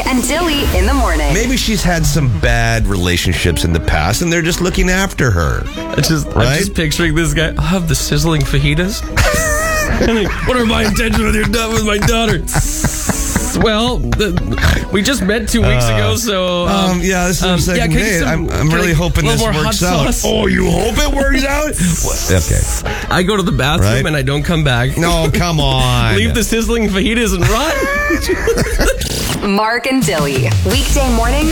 and Dilly in the morning. Maybe she's had some bad relationships in the past, and they're just looking after her. I'm just picturing this guy. I'll have the sizzling fajitas. What are my intentions with my daughter? Well, we just met 2 weeks ago, so... this is the second date. I'm really hoping this works out. Sauce? Oh, you hope it works out? Okay. I go to the bathroom and I don't come back. No, come on. Leave the sizzling fajitas and run. Mark and Dilly. Weekday mornings